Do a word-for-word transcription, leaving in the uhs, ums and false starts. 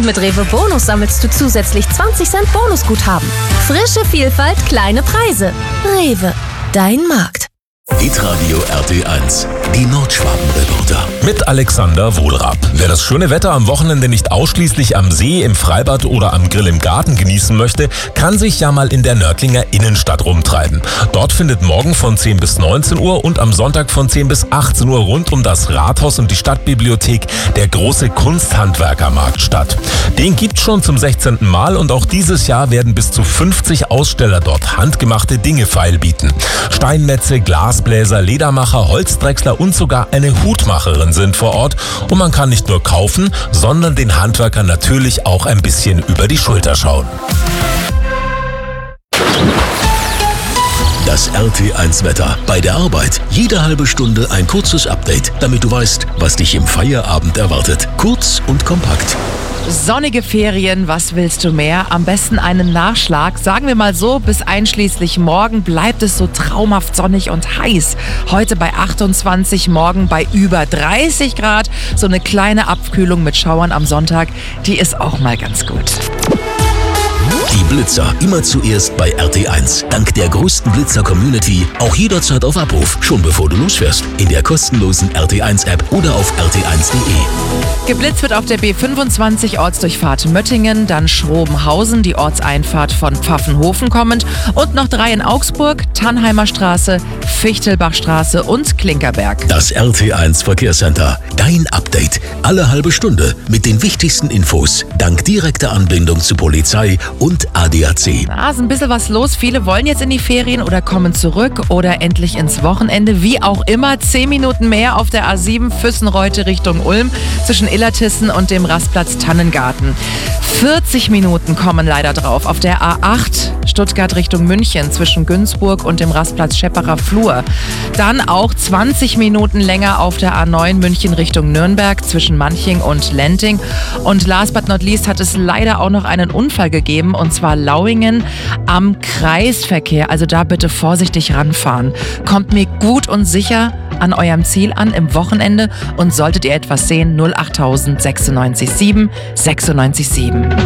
Und mit Rewe Bonus sammelst du zusätzlich zwanzig Cent Bonusguthaben. Frische Vielfalt, kleine Preise. Rewe, dein Markt. Hitradio R T eins, die Nordschwaben-Reporter. Mit Alexander Wohlrab. Wer das schöne Wetter am Wochenende nicht ausschließlich am See, im Freibad oder am Grill im Garten genießen möchte, kann sich ja mal in der Nördlinger Innenstadt rumtreiben. Dort findet morgen von zehn bis neunzehn Uhr und am Sonntag von zehn bis achtzehn Uhr rund um das Rathaus und die Stadtbibliothek der große Kunsthandwerkermarkt statt. Den gibt's schon zum sechzehnten Mal und auch dieses Jahr werden bis zu fünfzig Aussteller dort handgemachte Dinge feilbieten. Steinmetze, Glasbläser, Ledermacher, Holzdrechsler und sogar eine Hutmacherin sind vor Ort und man kann nicht nur kaufen, sondern den Handwerkern natürlich auch ein bisschen über die Schulter schauen. Das R T eins Wetter. Bei der Arbeit jede halbe Stunde ein kurzes Update, damit du weißt, was dich im Feierabend erwartet. Kurz und kompakt. Sonnige Ferien, was willst du mehr? Am besten einen Nachschlag. Sagen wir mal so, bis einschließlich morgen bleibt es so traumhaft sonnig und heiß. Heute bei achtundzwanzig, morgen bei über dreißig Grad. So eine kleine Abkühlung mit Schauern am Sonntag, die ist auch mal ganz gut. Die Blitzer immer zuerst bei R T eins. Dank der größten Blitzer-Community auch jederzeit auf Abruf, schon bevor du losfährst. In der kostenlosen R T eins App oder auf r t eins punkt de. Geblitzt wird auf der B fünfundzwanzig Ortsdurchfahrt Möttingen, dann Schrobenhausen, die Ortseinfahrt von Pfaffenhofen kommend und noch drei in Augsburg, Tannheimer Straße, Fichtelbachstraße und Klinkerberg. Das R T eins Verkehrscenter. Dein Update. Alle halbe Stunde mit den wichtigsten Infos. Dank direkter Anbindung zu Polizei und A D A C. Da ist ein bisschen was los. Viele wollen jetzt in die Ferien oder kommen zurück oder endlich ins Wochenende. Wie auch immer, zehn Minuten mehr auf der A sieben Füssenreute Richtung Ulm zwischen Illertissen und dem Rastplatz Tannengarten. vierzig Minuten kommen leider drauf auf der A acht Stuttgart Richtung München zwischen Günzburg und dem Rastplatz Schepperer Flur. Dann auch zwanzig Minuten länger auf der A neun München Richtung Nürnberg zwischen Manching und Lenting. Und last but not least hat es leider auch noch einen Unfall gegeben, und zwar Lauingen am Kreisverkehr. Also da bitte vorsichtig ranfahren. Kommt mir gut und sicher an eurem Ziel an im Wochenende und solltet ihr etwas sehen, null acht null null sechsundneunzig sieben sechsundneunzig sieben.